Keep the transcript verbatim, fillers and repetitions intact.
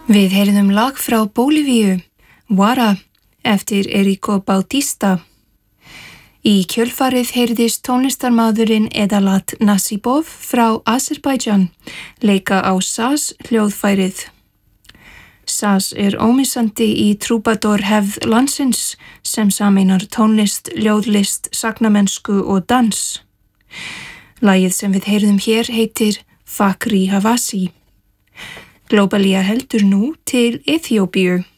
Við heyrðum lag frá Bólivíu, Wara, eftir Erico Bautista. Í kjölfarið heyrðist tónlistarmaðurinn Edalat Nasibov frá Azerbaijan leika á saz hljóðfærið. Saz er ómissandi í trúbador hefð landsins sem sameinar tónlist, ljóðlist, sagnamennsku og dans. Lagið sem við heyrðum hér heitir Fakri Havasi. Globalia heldur nú til Eþíópíu.